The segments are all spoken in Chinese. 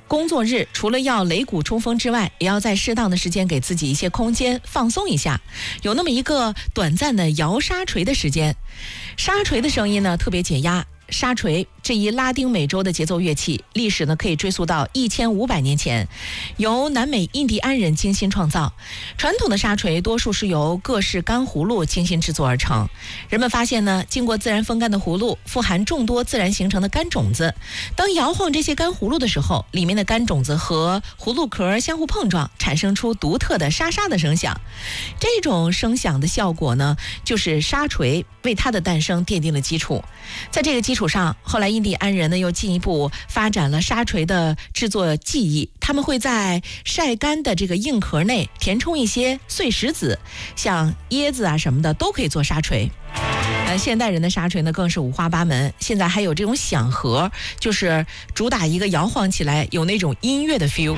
工作日除了要擂鼓冲锋之外，也要在适当的时间给自己一些空间放松一下，有那么一个短暂的摇沙锤的时间。沙锤的声音呢特别解压。沙锤这一拉丁美洲的节奏乐器，历史呢可以追溯到1500年前，由南美印第安人精心创造。传统的沙锤多数是由各式干葫芦精心制作而成。人们发现呢，经过自然风干的葫芦富含众多自然形成的干种子，当摇晃这些干葫芦的时候，里面的干种子和葫芦壳相互碰撞，产生出独特的沙沙的声响。这种声响的效果呢，就是沙锤为它的诞生奠定了基础。在这个基础上，后来印第安人呢又进一步发展了沙锤的制作技艺，他们会在晒干的这个硬壳内填充一些碎石子，像椰子啊什么的都可以做沙锤。现代人的沙锤呢更是五花八门，现在还有这种响盒，就是主打一个摇晃起来有那种音乐的 feel。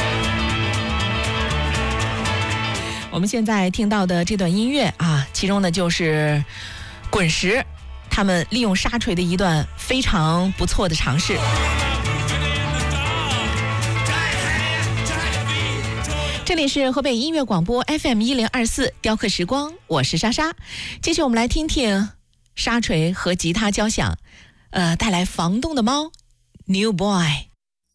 我们现在听到的这段音乐啊，其中呢就是滚石他们利用沙锤的一段非常不错的尝试。这里是河北音乐广播 FM1024 雕刻时光，我是莎莎。接下来我们来听听沙锤和吉他交响，带来房东的猫 New Boy。